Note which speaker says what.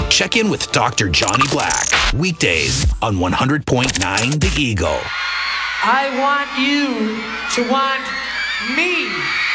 Speaker 1: Check in with Dr. Johnny Black, weekdays on 100.9 The Eagle.
Speaker 2: I want you to want me.